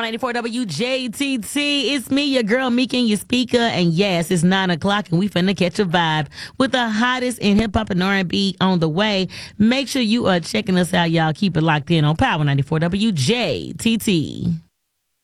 94 WJTT. It's me, your girl Meek, and your speaker. And yes, it's 9 o'clock, and we finna catch a vibe with the hottest in hip hop and R&B on the way. Make sure you are checking us out, y'all. Keep it locked in on Power 94 WJTT.